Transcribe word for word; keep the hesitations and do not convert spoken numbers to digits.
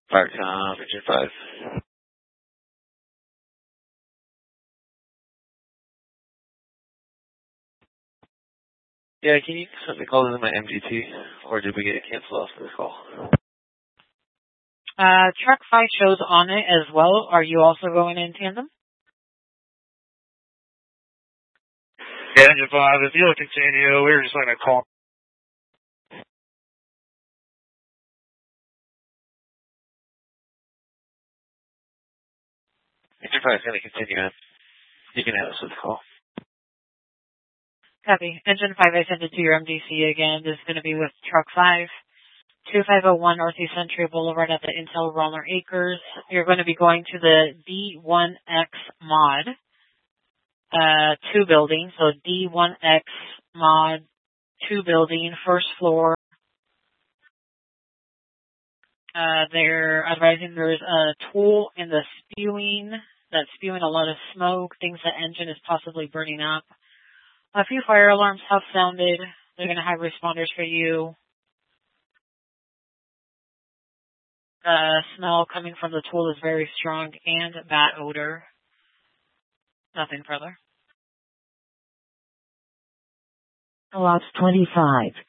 Firecom, engine five. Yeah, can you send me call in my M D T, or did we get it canceled off for this call? Uh, truck five shows on it as well. Are you also going in tandem? Yeah, engine five, if you'll continue, we were just going to call. Engine five is going to continue in. You can have us with the call. Copy. Engine five, I sent it to your M D C again. This is going to be with truck five. two five zero one Northeast Century Boulevard at the Intel Roller Acres. You're going to be going to the D one X mod, uh, two building. So D one X mod, two building, first floor. Uh, they're advising there's a tool in the spewing that's spewing a lot of smoke, thinks the engine is possibly burning up. A few fire alarms have sounded. They're going to have responders for you. The smell coming from the tool is very strong and bad odor. Nothing further. Lots twenty-five.